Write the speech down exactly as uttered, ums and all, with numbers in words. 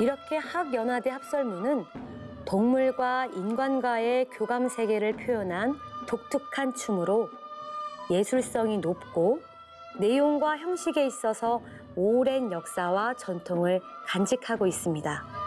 이렇게 학연화대 합설무는 동물과 인간과의 교감 세계를 표현한 독특한 춤으로 예술성이 높고 내용과 형식에 있어서 오랜 역사와 전통을 간직하고 있습니다.